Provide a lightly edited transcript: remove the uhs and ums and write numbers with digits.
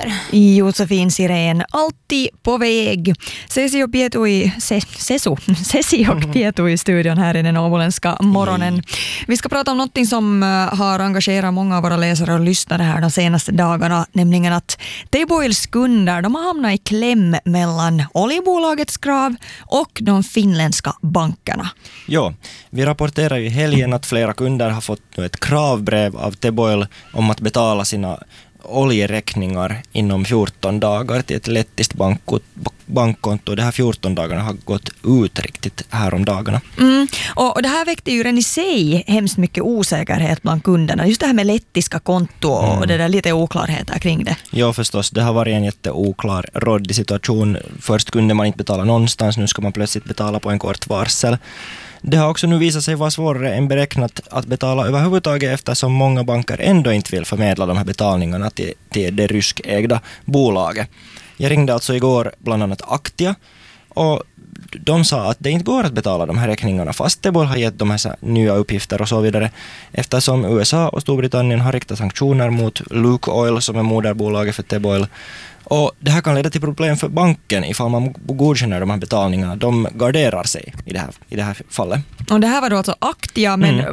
Josefin Sirén, alltid på väg. Sesi och Pietu i studion här i den åboländska morgonen. Vi ska prata om något som har engagerat många av våra läsare och lyssnare här de senaste dagarna, nämligen att Teboils kunder, de har hamnat i kläm mellan oljebolagets krav och de finländska bankerna. Ja, vi rapporterar ju i helgen att flera kunder har fått ett kravbrev av Teboil om att betala sina oljeräkningar inom 14 dagar till ett lettiskt bankkonto. De här 14 dagarna har gått ut riktigt här om dagarna. Och det här väckte ju redan i sig hemskt mycket osäkerhet bland kunderna. Just det här med lettiska konto och det där lite oklarheter kring det. Ja, förstås. Det har varit en jätteoklar råddig situation. Först kunde man inte betala någonstans, nu ska man plötsligt betala på en kort varsel. Det har också nu visat sig vara svårare än beräknat att betala överhuvudtaget eftersom många banker ändå inte vill förmedla de här betalningarna till det ryskägda bolaget. Jag ringde alltså igår bland annat Aktia och de sa att det inte går att betala de här räkningarna fast Teboil har gett de här nya uppgifter och så vidare eftersom USA och Storbritannien har riktat sanktioner mot Lukoil som är moderbolaget för Teboil. Och det här kan leda till problem för banken ifall man godkänner de här betalningarna. De garderar sig i det här fallet. Och det här var då alltså Aktia, men